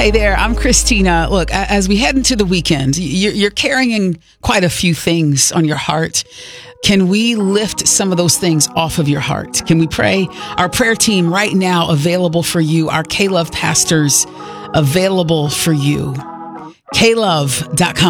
Hey there, I'm Christina. Look, as we head into the weekend, you're carrying quite a few things on your heart. Can we lift some of those things off of your heart? Can we pray? Our prayer team right now available for you. Our K-Love pastors available for you. KLove.com.